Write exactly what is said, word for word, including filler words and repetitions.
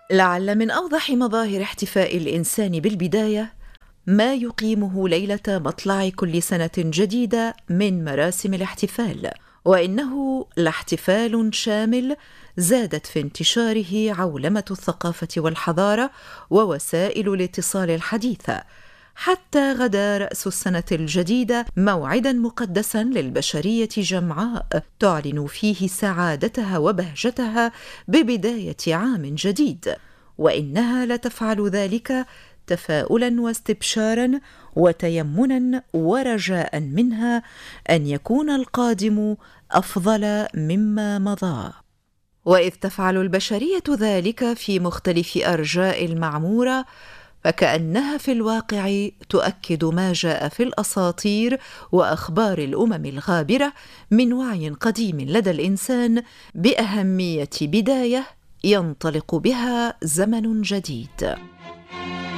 لعل من أوضح مظاهر احتفاء الإنسان بالبداية ما يقيمه ليلة مطلع كل سنة جديدة من مراسم الاحتفال، وإنه لاحتفال شامل زادت في انتشاره عولمة الثقافة والحضارة ووسائل الاتصال الحديثة، حتى غدا رأس السنة الجديدة موعدا مقدسا للبشرية جمعاء تعلن فيه سعادتها وبهجتها ببداية عام جديد، وإنها لتفعل ذلك تفاؤلا واستبشارا وتيمنا ورجاء منها أن يكون القادم أفضل مما مضى. وإذ تفعل البشرية ذلك في مختلف أرجاء المعمورة، فكأنها في الواقع تؤكد ما جاء في الأساطير وأخبار الأمم الغابرة من وعي قديم لدى الإنسان بأهمية بداية ينطلق بها زمن جديد.